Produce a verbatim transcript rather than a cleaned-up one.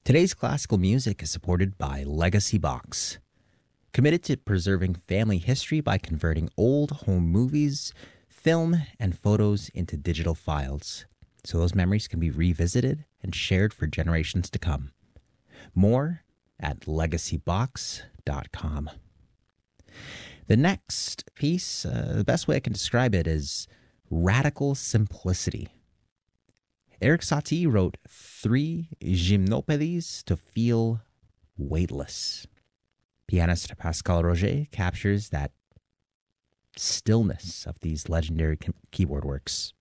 Today's classical music is supported by Legacy Box, committed to preserving family history by converting old home movies, film, and photos into digital files, so those memories can be revisited and shared for generations to come. More at legacy box dot com. The next piece, uh, the best way I can describe it is radical simplicity. Erik Satie wrote three gymnopédies to feel weightless. Pianist Pascal Roger captures that stillness of these legendary keyboard works.